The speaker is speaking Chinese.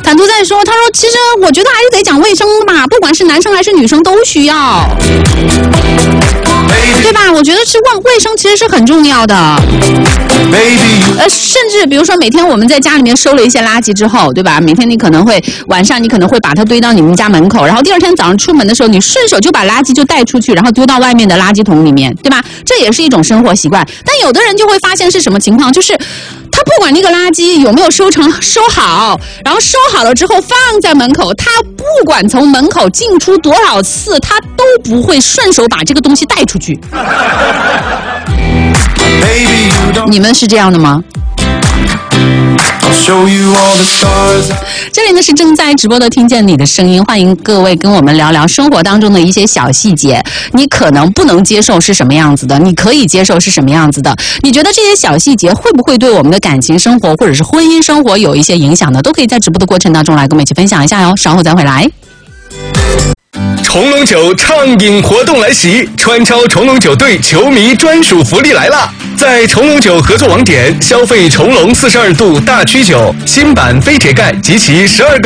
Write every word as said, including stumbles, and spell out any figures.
反图在说，他说其实我觉得还是得讲卫生吧，不管是男生还是女生都需要，对吧？我觉得是卫卫生其实是很重要的。呃，甚至比如说每天我们在家里面收了一些垃圾之后，对吧？每天你可能会晚上你可能会把它堆到你们家门口，然后第二天早上出门的时候，你顺手就把垃圾就带出去，然后丢到外面的垃圾桶里面，对吧？这也是一种生活习惯。但有的人就会发现是什么情况，就是他不管那个垃圾有没有收成收好，然后收好了之后放在门口，他不管从门口进出多少次，他都不会顺手把这个东西带出去。你们是这样的吗？这里呢是正在直播的听见你的声音，欢迎各位跟我们聊聊生活当中的一些小细节，你可能不能接受是什么样子的，你可以接受是什么样子的，你觉得这些小细节会不会对我们的感情生活或者是婚姻生活有一些影响呢？都可以在直播的过程当中来跟我们一起分享一下哟，稍后再回来。 重龙酒畅饮活动来袭，川超重龙酒队球迷专属福利来了！在重龙酒合作网点消费重龙四十二度大曲酒新版飞铁盖及其十二个